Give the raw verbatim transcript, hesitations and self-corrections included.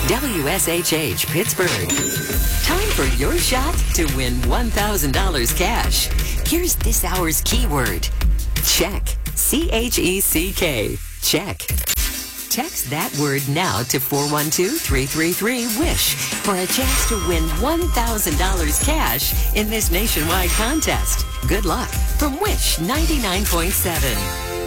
W S H H Pittsburgh. Time for your shot to win one thousand dollars cash. Here's this hour's keyword. Check. C H E C K. Check. Text that word now to four one two, three three three, WISH for a chance to win one thousand dollars cash in this nationwide contest. Good luck from Wish ninety-nine point seven.